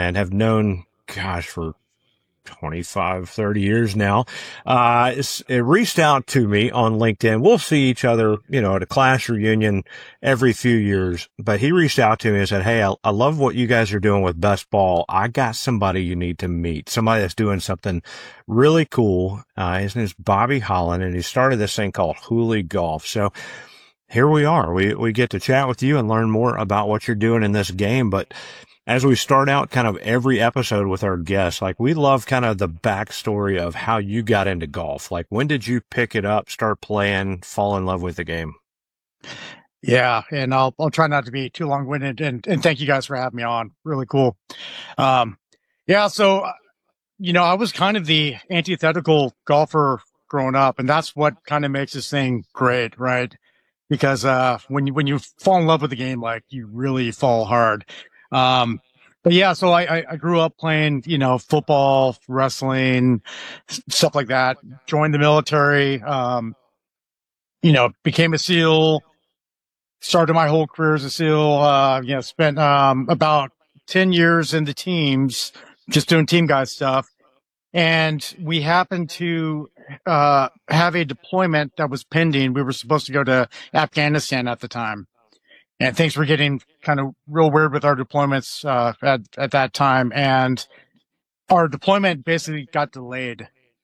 and have known, gosh, for 25, 30 years now. It reached out to me on LinkedIn. We'll see each other, at a class reunion every few years, but he reached out to me and said, "Hey, I love what you guys are doing with Best Ball. I got somebody you need to meet, somebody that's doing something really cool." His name is Bobby Holland, and he started this thing called Hooley Golf. So here we are. We get to chat with you and learn more about what you're doing in this game. But as we start out kind of every episode with our guests, like, we love kind of the backstory of how you got into golf. Like, when did you pick it up, start playing, fall in love with the game? Yeah, and I'll try not to be too long-winded, and thank you guys for having me on. Really cool. So I was kind of the antithetical golfer growing up, and that's what kind of makes this thing great, right? Because when you fall in love with the game, like, you really fall hard. So I grew up playing, football, wrestling, stuff like that. Joined the military, became a SEAL, started my whole career as a SEAL, spent about 10 years in the teams, just doing team guy stuff. And we happened to have a deployment that was pending. We were supposed to go to Afghanistan at the time. And things were getting kind of real weird with our deployments at that time. And our deployment basically got delayed.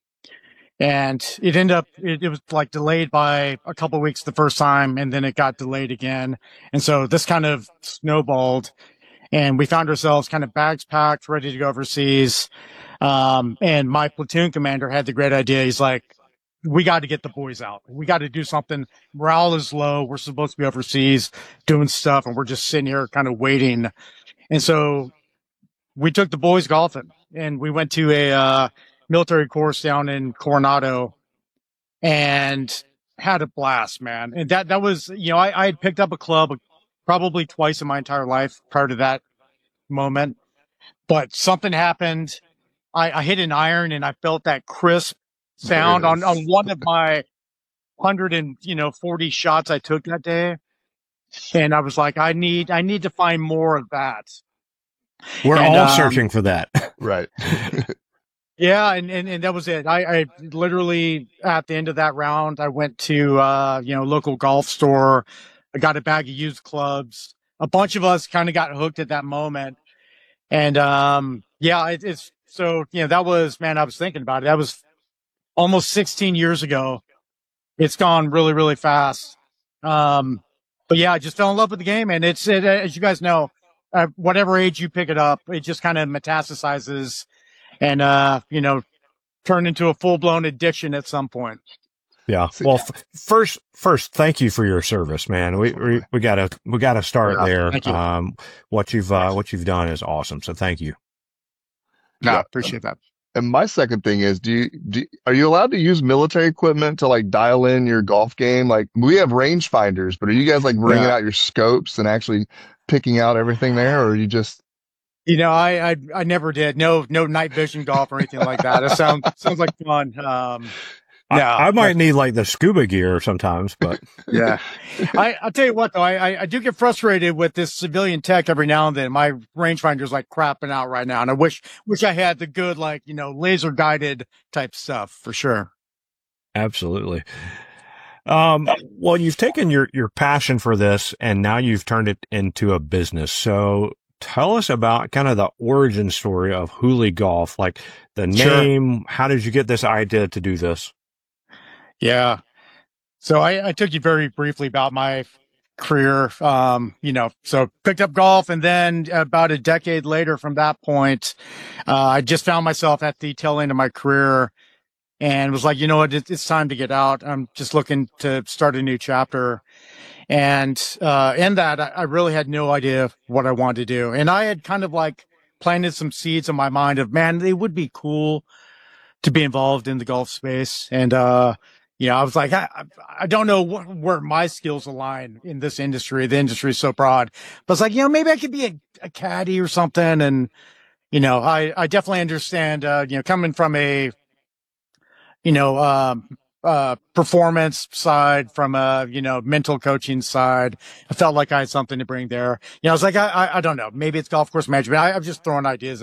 And it was like delayed by a couple of weeks the first time, and then it got delayed again. And so this kind of snowballed, and we found ourselves kind of bags packed, ready to go overseas. And my platoon commander had the great idea. He's like, "We got to get the boys out. We got to do something. Morale is low. We're supposed to be overseas doing stuff, and we're just sitting here kind of waiting." And so we took the boys golfing, and we went to a military course down in Coronado and had a blast, man. And that was, I had picked up a club probably twice in my entire life prior to that moment, but something happened. I hit an iron, and I felt that crisp sound on one of my 140 shots I took that day. And I was like, I need to find more of that. We're all searching for that. Right. Yeah. And that was it. I literally, at the end of that round, I went to, local golf store. I got a bag of used clubs. A bunch of us kind of got hooked at that moment. And, it's so, that was, man, I was thinking about it. That was almost 16 years ago. It's gone really, really fast. But yeah, I just fell in love with the game, and as you guys know, whatever age you pick it up, it just kind of metastasizes and, turn into a full blown addiction at some point. Yeah. Well, first, thank you for your service, man. We gotta start there. Thank you. What you've done is awesome. So thank you. No, I appreciate that. And my second thing is, are you allowed to use military equipment to like dial in your golf game? Like, we have rangefinders, but are you guys like bringing out your scopes and actually picking out everything there, or are you just? I never did. No night vision golf or anything like that. It sounds like fun. I might need like the scuba gear sometimes, but yeah. I'll tell you what though, I do get frustrated with this civilian tech every now and then. My rangefinder's like crapping out right now, and I wish I had the good, like, laser guided type stuff for sure. Absolutely. Well, you've taken your passion for this and now you've turned it into a business. So tell us about kind of the origin story of Hooley Golf, like the name. Sure. How did you get this idea to do this? Yeah. So I took you very briefly about my career, so picked up golf, and then about a decade later from that point, I just found myself at the tail end of my career and was like, it's time to get out. I'm just looking to start a new chapter. And in that, I really had no idea what I wanted to do. And I had kind of like planted some seeds in my mind of, man, it would be cool to be involved in the golf space. And, I was like, I don't know where my skills align in this industry. The industry is so broad. But it's like, maybe I could be a caddy or something. And, I definitely understand, coming from a, performance side, from a, mental coaching side, I felt like I had something to bring there. I was like, I don't know, maybe it's golf course management. I'm just throwing ideas